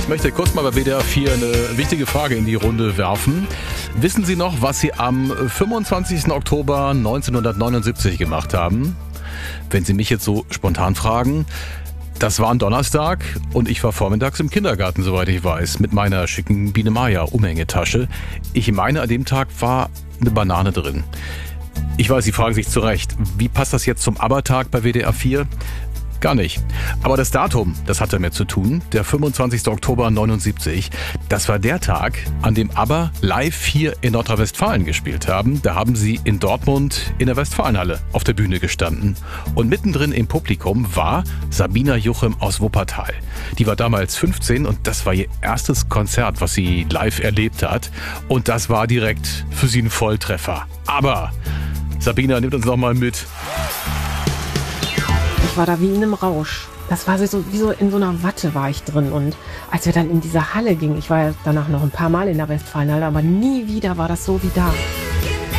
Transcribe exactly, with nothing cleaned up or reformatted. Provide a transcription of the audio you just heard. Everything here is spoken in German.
Ich möchte kurz mal bei W D R vier eine wichtige Frage in die Runde werfen. Wissen Sie noch, was Sie am fünfundzwanzigsten Oktober neunzehnhundertneunundsiebzig gemacht haben? Wenn Sie mich jetzt so spontan fragen, das war ein Donnerstag und ich war vormittags im Kindergarten, soweit ich weiß, mit meiner schicken Biene Maya Umhängetasche. Ich meine, an dem Tag war eine Banane drin. Ich weiß, Sie fragen sich zu Recht, wie passt das jetzt zum ABBA-Tag bei W D R vier? Gar nicht. Aber das Datum, das hat damit zu tun, der fünfundzwanzigsten Oktober neunundsiebzig, das war der Tag, an dem ABBA live hier in Nordrhein-Westfalen gespielt haben. Da haben sie in Dortmund in der Westfalenhalle auf der Bühne gestanden. Und mittendrin im Publikum war Sabina Juchem aus Wuppertal. Die war damals fünfzehn und das war ihr erstes Konzert, was sie live erlebt hat. Und das war direkt für sie ein Volltreffer. Aber Sabina nimmt uns noch mal mit. Ich war da wie in einem Rausch. Das war so, wie so in so einer Watte war ich drin. Und als wir dann in diese Halle gingen, ich war ja danach noch ein paar Mal in der Westfalenhalle, aber nie wieder war das so wie da.